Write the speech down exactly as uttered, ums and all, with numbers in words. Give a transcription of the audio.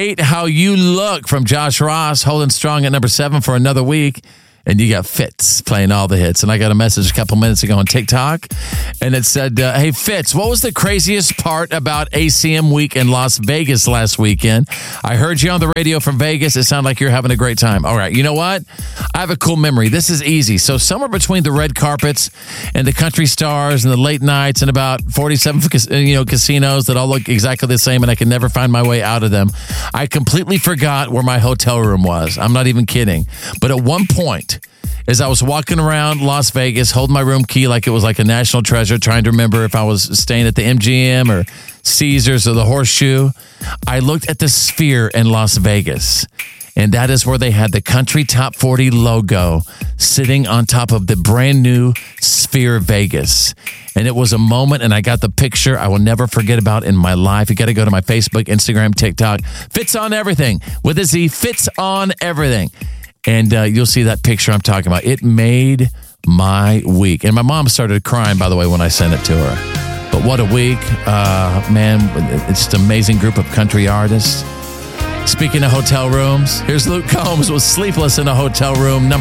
Rate How You Look from Josh Ross, holding strong at number seven for another week. And you got Fitz playing all the hits. And I got a message a couple minutes ago on TikTok, and it said, uh, hey, Fitz, what was the craziest part about A C M Week in Las Vegas last weekend? I heard you on the radio from Vegas. It sounded like you're having a great time. All right, you know what? I have a cool memory. This is easy. So somewhere between the red carpets and the country stars and the late nights and about forty-seven you know, casinos that all look exactly the same, and I can never find my way out of them, I completely forgot where my hotel room was. I'm not even kidding. But at one point, as I was walking around Las Vegas, holding my room key like it was like a national treasure, trying to remember if I was staying at the M G M or Caesars or the Horseshoe, I looked at the Sphere in Las Vegas, and that is where they had the Country Top forty logo sitting on top of the brand new Sphere Vegas. And it was a moment, and I got the picture I will never forget about in my life. You got to go to my Facebook, Instagram, TikTok. Fitz on Everything. With a Z, Fitz on Everything. And uh, you'll see that picture I'm talking about. It made my week. And my mom started crying, by the way, when I sent it to her. But what a week. Uh, man, it's just an amazing group of country artists. Speaking of hotel rooms, here's Luke Combs with Sleepless in a Hotel Room. Number